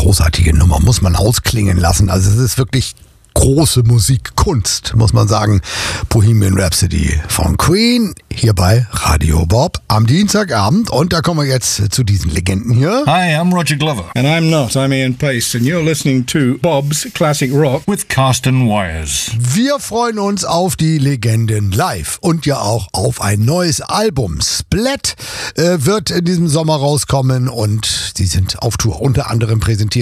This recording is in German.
großartige Nummer, muss man ausklingen lassen. Also es ist wirklich große Musikkunst, muss man sagen. Bohemian Rhapsody von Queen, hier bei Radio Bob am Dienstagabend. Und da kommen wir jetzt zu diesen Legenden hier. Hi, I'm Roger Glover. And I'm not, I'm Ian Pace, and you're listening to Bob's Classic Rock With Carsten Wires. Wir freuen uns auf die Legenden live und ja auch auf ein neues Album. Splat wird in diesem Sommer rauskommen und sie sind auf Tour, unter anderem präsentiert